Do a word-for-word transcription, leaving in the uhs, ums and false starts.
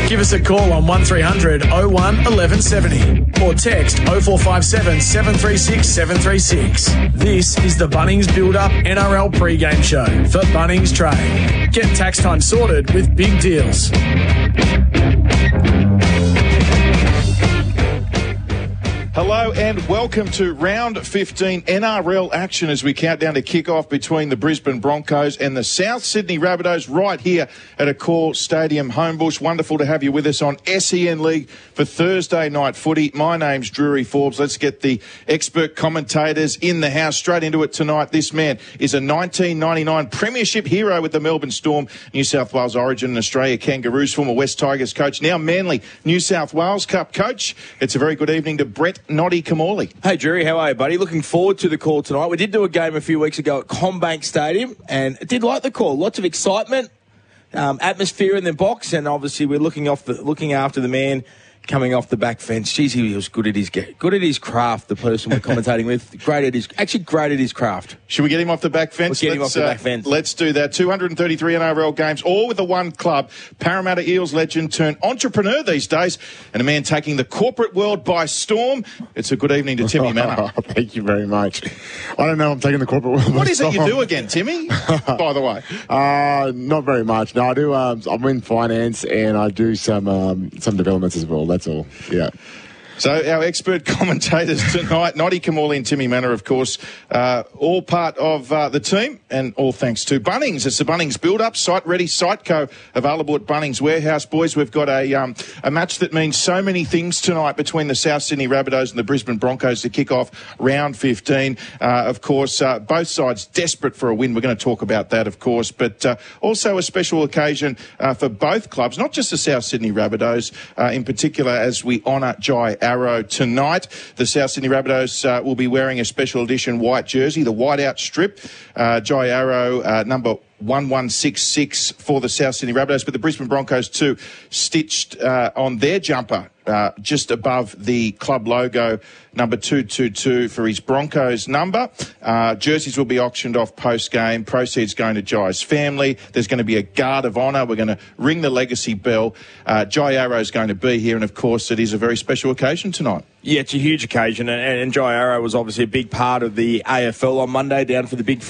Give us a call on one three hundred oh one eleven seventy or text oh four five seven seven three six seven three six. This is the Bunnings Build-Up N R L pre-game show for Bunnings Trade. Get tax time sorted with big deals. Hello and welcome to round fifteen N R L action as we count down to kick-off between the Brisbane Broncos and the South Sydney Rabbitohs right here at Accor Stadium, Homebush. Wonderful to have you with us on S E N League for Thursday night footy. My name's Drury Forbes. Let's get the expert commentators in the house. Straight into it tonight. This man is a nineteen ninety-nine premiership hero with the Melbourne Storm, New South Wales Origin and Australia Kangaroos, former West Tigers coach, now Manly New South Wales Cup coach. It's a very good evening to Brett Noddy Kamali. Hey, Drury, how are you, buddy? Looking forward to the call tonight. We did do a game a few weeks ago at CommBank Stadium, and I did like the call. Lots of excitement, um, atmosphere in the box, and obviously we're looking off the, looking after the man coming off the back fence. Jeez, he was good at his good at his craft, the person we're commentating with. Great at his, actually great at his craft. Should we get him off the back fence? Let's get him let's, off the uh, back fence. Let's do that. two hundred thirty-three N R L games, all with the one club. Parramatta Eels legend turned entrepreneur these days, and a man taking the corporate world by storm. It's a good evening to Timmy Manor. Thank you very much. I don't know, I'm taking the corporate world by What is it storm. you do again, Timmy, by the way? Uh, not very much. No, I do, um, I'm in finance and I do some um, some developments as well, that's all. Yeah. So our expert commentators tonight, Noddy Kamali and Timmy Manor, of course, uh, all part of uh, the team, and all thanks to Bunnings. It's the Bunnings Build-Up, site-ready, Siteco, available at Bunnings Warehouse. Boys, we've got a um, a match that means so many things tonight between the South Sydney Rabbitohs and the Brisbane Broncos to kick off round fifteen. Uh, of course, uh, both sides desperate for a win. We're going to talk about that, of course, but uh, also a special occasion uh, for both clubs, not just the South Sydney Rabbitohs, uh, in particular, as we honour Jai Arrow tonight. The South Sydney Rabbitohs uh, will be wearing a special edition white jersey, the whiteout strip. Uh, Jai Arrow, uh, number one one six six for the South Sydney Rabbitohs, but the Brisbane Broncos too, stitched uh, on their jumper uh, just above the club logo, number two two two for his Broncos number. Uh, jerseys will be auctioned off post-game. Proceeds going to Jai's family. There's going to be a guard of honour. We're going to ring the legacy bell. Uh, Jai Arrow is going to be here, and of course it is a very special occasion tonight. Yeah, it's a huge occasion, and, and Jai Arrow was obviously a big part of the A F L on Monday, down for the big